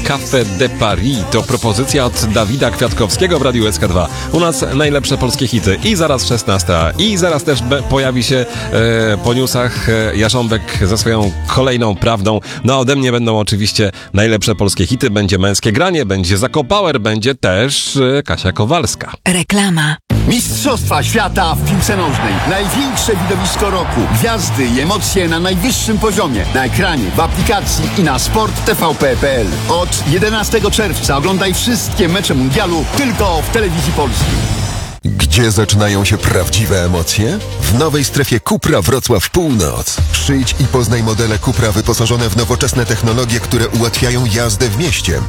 Café de Paris to propozycja od Dawida Kwiatkowskiego w Radiu SK2. U nas najlepsze polskie hity. I zaraz 16. I zaraz też pojawi się po newsach Jarząbek ze swoją kolejną prawdą. No ode mnie będą oczywiście najlepsze polskie hity. Będzie męskie granie, będzie Zakopower, będzie też Kasia Kowalska. Reklama. Mistrzostwa świata w piłce nożnej. Największe widowisko roku. Gwiazdy i emocje na najwyższym poziomie. Na ekranie, w aplikacji i na sporttvp.pl. Od 11 czerwca oglądaj wszystkie mecze mundialu tylko w telewizji polskiej. Gdzie zaczynają się prawdziwe emocje? W nowej strefie Cupra Wrocław Północ. Przyjdź i poznaj modele Cupra wyposażone w nowoczesne technologie, które ułatwiają jazdę w mieście,